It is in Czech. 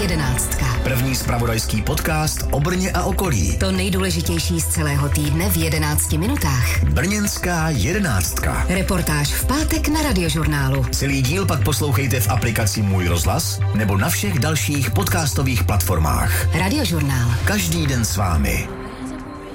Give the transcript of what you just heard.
jedenáctka. První zpravodajský podcast o Brně a okolí. To nejdůležitější z celého týdne v 11 minutách. Brněnská jedenáctka. Reportáž v pátek na Radiožurnálu. Celý díl pak poslouchejte v aplikaci Můj rozhlas nebo na všech dalších podcastových platformách. Radiožurnál. Každý den s vámi.